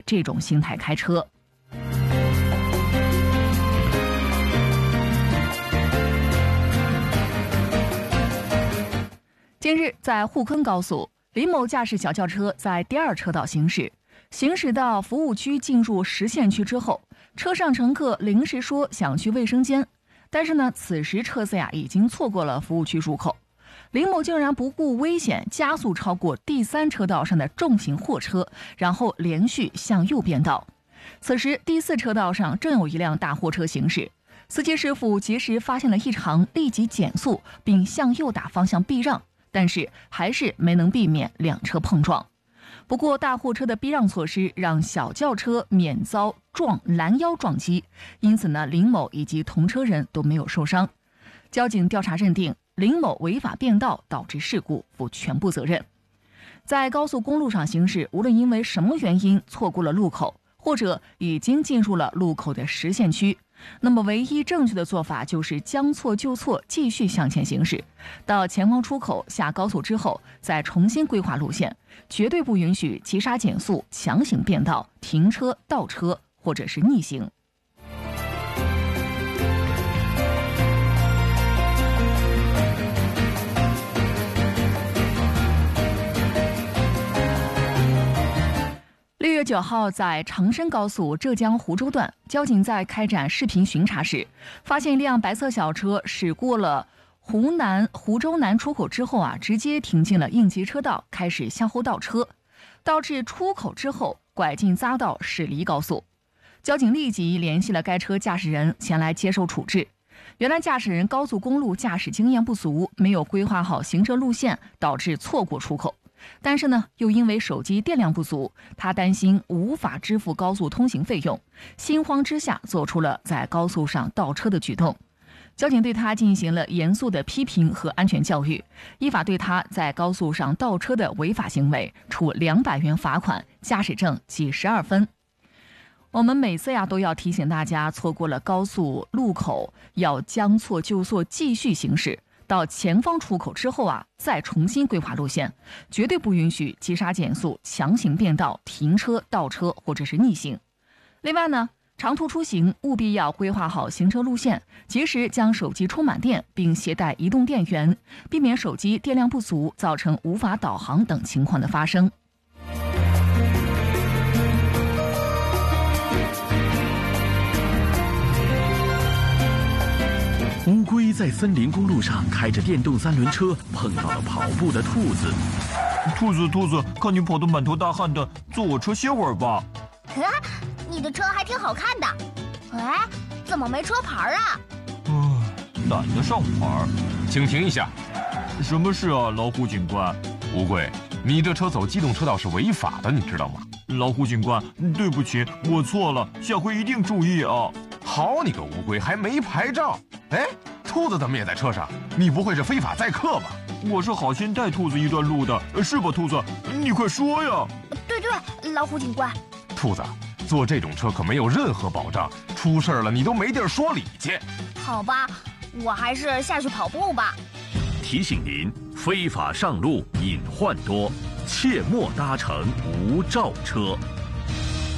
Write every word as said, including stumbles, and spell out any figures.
这种心态开车。近日，在沪昆高速，李某驾驶小轿车在第二车道行驶，行驶到服务区进入实线区之后，车上乘客临时说想去卫生间，但是呢，此时车子呀已经错过了服务区入口，李某竟然不顾危险加速超过第三车道上的重型货车，然后连续向右变道。此时第四车道上正有一辆大货车行驶，司机师傅及时发现了异常，立即减速并向右打方向避让，但是还是没能避免两车碰撞。不过大货车的避让措施让小轿车免遭撞拦腰撞击，因此呢，林某以及同车人都没有受伤。交警调查认定，林某违法变道导致事故，负全部责任。在高速公路上行驶，无论因为什么原因错过了路口，或者已经进入了路口的实线区，那么唯一正确的做法就是将错就错，继续向前行驶，到前方出口下高速之后再重新规划路线，绝对不允许急刹减速、强行变道、停车、倒车或者是逆行。六月九号，在长深高速浙江湖州段，交警在开展视频巡查时，发现一辆白色小车驶过了湖南湖州南出口之后啊，直接停进了应急车道，开始向后倒车，倒至出口之后拐进匝道驶离高速。交警立即联系了该车驾驶人前来接受处置。原来驾驶人高速公路驾驶经验不足，没有规划好行车路线，导致错过出口。但是呢，又因为手机电量不足，他担心无法支付高速通行费用，心慌之下做出了在高速上倒车的举动。交警对他进行了严肃的批评和安全教育，依法对他在高速上倒车的违法行为处两百元罚款，驾驶证记十二分。我们每次呀都要提醒大家，错过了高速路口要将错就错，继续行驶。到前方出口之后啊，再重新规划路线，绝对不允许急刹减速、强行变道、停车、倒车或者是逆行。另外呢，长途出行务必要规划好行车路线，及时将手机充满电，并携带移动电源，避免手机电量不足造成无法导航等情况的发生。 乌龟在森林公路上开着电动三轮车，碰到了跑步的兔子。 兔子，兔子，看你跑得满头大汗的，坐我车歇会儿吧。 啊，你的车还挺好看的。哎，怎么没车牌啊？ 唉，懒得上牌。 请停一下。 什么事啊，老虎警官？ 乌龟，你这车走机动车道是违法的，你知道吗？ 老虎警官，对不起，我错了，下回一定注意啊。 好你个乌龟，还没牌照！哎，兔子怎么也在车上？你不会是非法载客吧？ 我是好心带兔子一段路的，是吧，兔子？你快说呀！ 对对，老虎警官。 兔子，坐这种车可没有任何保障，出事了你都没地儿说理去。 好吧，我还是下去跑步吧。 提醒您，非法上路隐患多，切莫搭乘无照车。